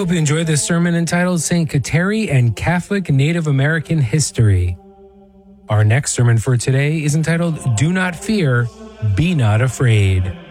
hope you enjoyed this sermon entitled St. Kateri and Catholic Native American History. Our next sermon for today is entitled Do Not Fear, Be Not Afraid.